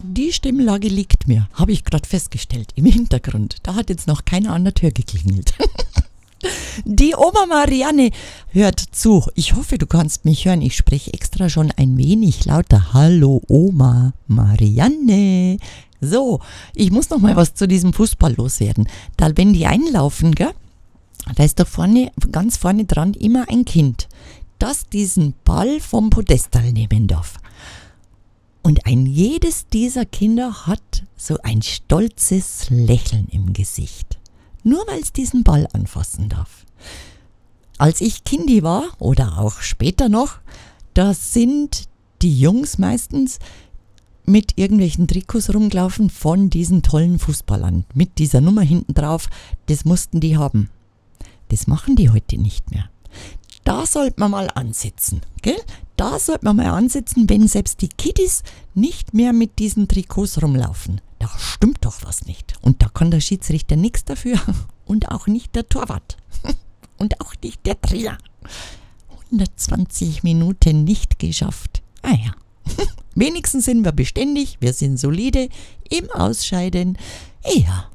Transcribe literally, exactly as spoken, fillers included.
die Stimmlage liegt mir, habe ich gerade festgestellt, im Hintergrund. Da hat jetzt noch keiner an der Tür geklingelt. Die Oma Marianne hört zu. Ich hoffe, du kannst mich hören. Ich spreche extra schon ein wenig lauter. Hallo Oma Marianne. So, ich muss noch mal was zu diesem Fußball loswerden. Da, wenn die einlaufen, gell, da ist da vorne, ganz vorne dran immer ein Kind, das diesen Ball vom Podestal nehmen darf. Und ein jedes dieser Kinder hat so ein stolzes Lächeln im Gesicht. Nur weil es diesen Ball anfassen darf. Als ich Kindi war, oder auch später noch, da sind die Jungs meistens mit irgendwelchen Trikots rumgelaufen von diesen tollen Fußballern. Mit dieser Nummer hinten drauf, das mussten die haben. Das machen die heute nicht mehr. Da sollte man mal ansetzen, gell? Da sollte man mal ansetzen, wenn selbst die Kiddies nicht mehr mit diesen Trikots rumlaufen. Da stimmt doch was nicht. Und da kann der Schiedsrichter nichts dafür. Und auch nicht der Torwart. Und auch nicht der Trainer. hundertzwanzig Minuten nicht geschafft. Ah ja. Wenigstens sind wir beständig, wir sind solide im Ausscheiden. Ja.